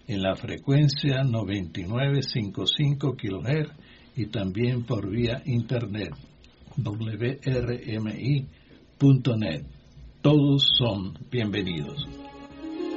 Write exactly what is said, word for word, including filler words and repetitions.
en la frecuencia noventa y nueve punto cincuenta y cinco kilohertz y también por vía internet w r m i punto net. Todos son bienvenidos.